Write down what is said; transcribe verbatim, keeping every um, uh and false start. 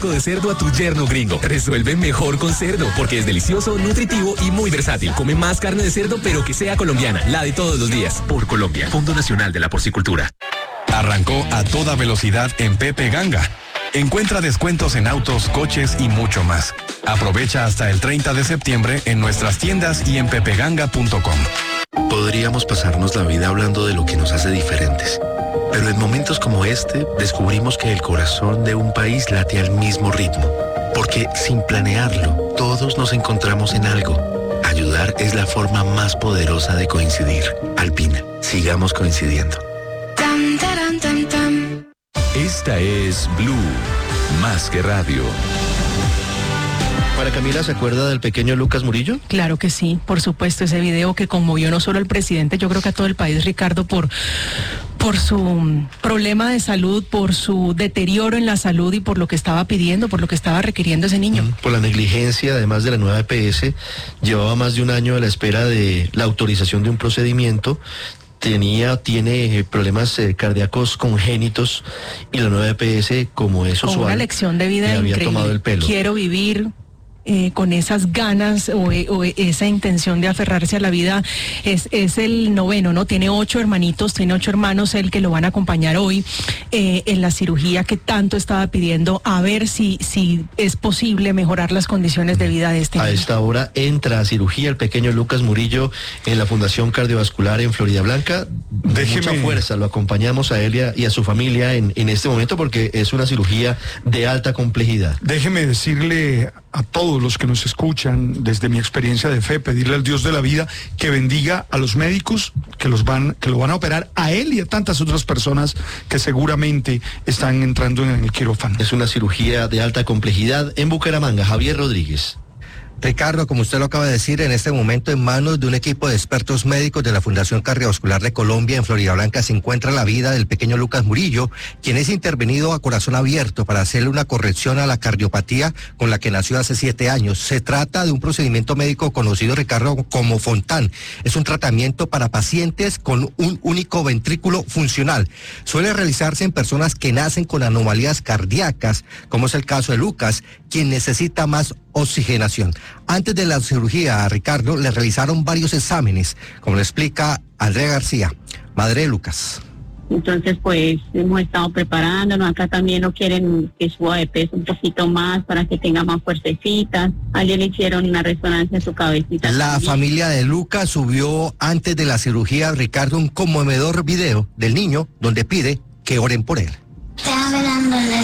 de cerdo a tu yerno gringo. Resuelve mejor con cerdo, porque es delicioso, nutritivo y muy versátil. Come más carne de cerdo, pero que sea colombiana, la de todos los días. Por Colombia, Fondo Nacional de la Porcicultura. Arrancó a toda velocidad en Pepe Ganga. Encuentra descuentos en autos, coches y mucho más. Aprovecha hasta el treinta de septiembre en nuestras tiendas y en pepe ganga punto com. Podríamos pasarnos la vida hablando de lo que nos hace diferentes. Pero en momentos como este, descubrimos que el corazón de un país late al mismo ritmo. Porque sin planearlo, todos nos encontramos en algo. Ayudar es la forma más poderosa de coincidir. Alpina, sigamos coincidiendo. Tan, taran, tan, tan. Esta es Blue, más que radio. María Camila, ¿se acuerda del pequeño Lucas Murillo? Claro que sí, por supuesto, ese video que conmovió no solo al presidente, yo creo que a todo el país, Ricardo, por, por su problema de salud, por su deterioro en la salud y por lo que estaba pidiendo, por lo que estaba requiriendo ese niño. Mm, por la negligencia, además de la nueva E P S, llevaba más de un año a la espera de la autorización de un procedimiento. Tenía, tiene eh, problemas eh, cardíacos congénitos y la nueva E P S, como es usual, una lección de vida le había increíble. tomado el pelo. Quiero vivir. Eh, con esas ganas o, o esa intención de aferrarse a la vida, es, es el noveno, ¿no? Tiene ocho hermanitos, tiene ocho hermanos, él que lo van a acompañar hoy eh, en la cirugía que tanto estaba pidiendo, a ver si, si es posible mejorar las condiciones de vida de este A niño. esta hora entra a cirugía el pequeño Lucas Murillo en la Fundación Cardiovascular en Florida Blanca. Déjeme... Mucha fuerza, lo acompañamos a él y a, y a su familia en, en este momento porque es una cirugía de alta complejidad. Déjeme decirle a todos los que nos escuchan, desde mi experiencia de fe, pedirle al Dios de la vida que bendiga a los médicos que los van, que lo van a operar, a él y a tantas otras personas que seguramente están entrando en el quirófano. Es una cirugía de alta complejidad en Bucaramanga. Javier Rodríguez. Ricardo, como usted lo acaba de decir, en este momento en manos de un equipo de expertos médicos de la Fundación Cardiovascular de Colombia en Florida Blanca se encuentra la vida del pequeño Lucas Murillo, quien es intervenido a corazón abierto para hacerle una corrección a la cardiopatía con la que nació hace siete años. Se trata de un procedimiento médico conocido, Ricardo, como Fontán. Es un tratamiento para pacientes con un único ventrículo funcional. Suele realizarse en personas que nacen con anomalías cardíacas, como es el caso de Lucas, quien necesita más oxigenación. Antes de la cirugía a Ricardo le realizaron varios exámenes, como le explica Andrea García, madre de Lucas. Entonces, pues, hemos estado preparándonos. Acá también no quieren que suba de peso un poquito más para que tenga más fuertecita. Ayer le hicieron una resonancia en su cabecita. La también. familia de Lucas subió antes de la cirugía a Ricardo un conmovedor video del niño donde pide que oren por él.